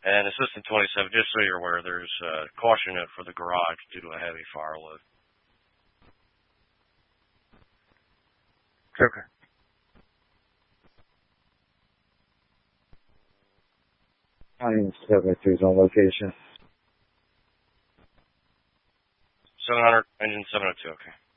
And Assistant 27, just so you're aware, there's a caution note for the garage due to a heavy fire load. Okay. 972 is on location. 700, engine 702, okay.